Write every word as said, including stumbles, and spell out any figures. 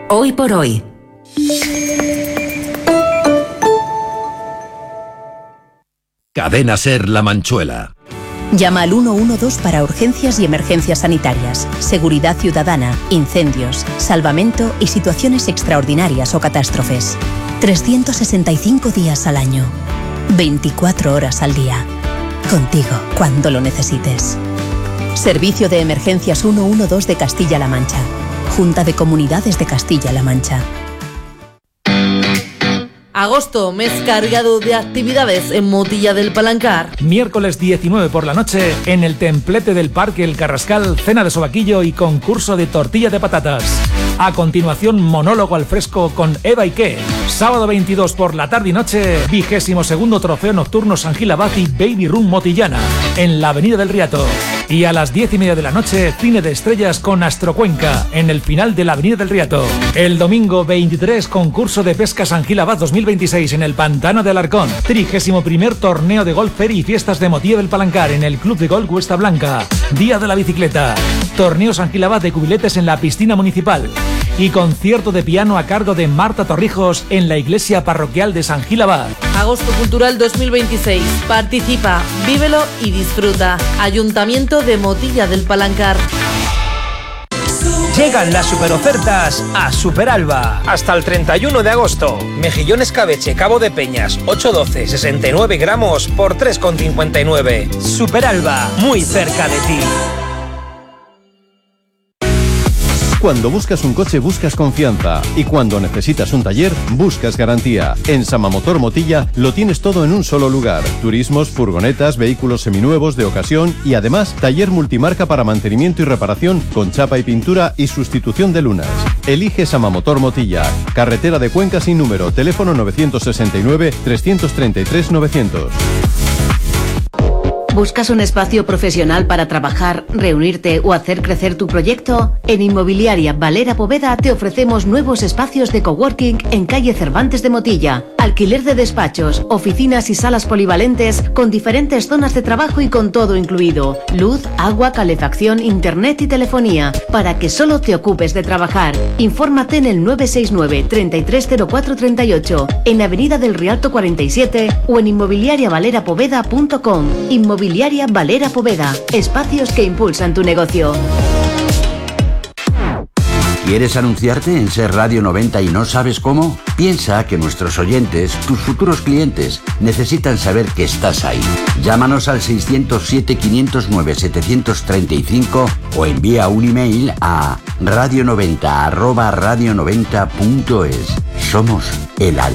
Hoy por hoy. Cadena Ser La Manchuela. Llama al uno uno dos para urgencias y emergencias sanitarias, seguridad ciudadana, incendios, salvamento y situaciones extraordinarias o catástrofes. trescientos sesenta y cinco días al año, veinticuatro horas al día. Contigo cuando lo necesites. Servicio de Emergencias ciento doce de Castilla-La Mancha. Junta de Comunidades de Castilla-La Mancha. Agosto, mes cargado de actividades en Motilla del Palancar. Miércoles diecinueve por la noche, en el templete del Parque El Carrascal, cena de sobaquillo y concurso de tortilla de patatas. A continuación, monólogo al fresco con Eva Ike. Sábado veintidós por la tarde y noche, vigésimo segundo trofeo nocturno San Gil Abad y Baby Room Motillana, en la Avenida del Riato. Y a las diez y media de la noche, cine de estrellas con Astrocuenca, en el final de la Avenida del Riato. El domingo veintitrés, concurso de pesca San Gil Abad dos mil veintiséis en el Pantano de Alarcón. trigésimo primer torneo de golf feria y fiestas de Motilla del Palancar en el Club de Golf Cuesta Blanca. Día de la bicicleta. Torneo San Gil Abad de cubiletes en la piscina municipal. Y concierto de piano a cargo de Marta Torrijos en la iglesia parroquial de San Gil Abad. Agosto Cultural dos mil veintiséis. Participa, vívelo y disfruta. Ayuntamiento de Motilla del Palancar. Llegan las superofertas a Superalba. Hasta el treinta y uno de agosto. Mejillón escabeche Cabo de Peñas, ocho doce, sesenta y nueve gramos por tres con cincuenta y nueve. Superalba, muy cerca de ti. Cuando buscas un coche buscas confianza y cuando necesitas un taller buscas garantía. En Samamotor Motilla lo tienes todo en un solo lugar. Turismos, furgonetas, vehículos seminuevos de ocasión y además taller multimarca para mantenimiento y reparación con chapa y pintura y sustitución de lunas. Elige Samamotor Motilla. Carretera de Cuenca sin número. Teléfono novecientos sesenta y nueve, trescientos treinta y tres, novecientos. ¿Buscas un espacio profesional para trabajar, reunirte o hacer crecer tu proyecto? En Inmobiliaria Valera Poveda te ofrecemos nuevos espacios de coworking en calle Cervantes de Motilla. Alquiler de despachos, oficinas y salas polivalentes con diferentes zonas de trabajo y con todo incluido. Luz, agua, calefacción, internet y telefonía para que solo te ocupes de trabajar. Infórmate en el nueve seis nueve, treinta y tres cero cuatro treinta y ocho, en Avenida del Rialto cuarenta y siete o en inmobiliaria valera poveda punto com. Inmobiliaria Valera Poveda. Espacios que impulsan tu negocio. ¿Quieres anunciarte en Ser Radio noventa y no sabes cómo? Piensa que nuestros oyentes, tus futuros clientes, necesitan saber que estás ahí. Llámanos al seiscientos siete, quinientos nueve, setecientos treinta y cinco o envía un email a radio noventa arroba radio noventa punto es. Somos el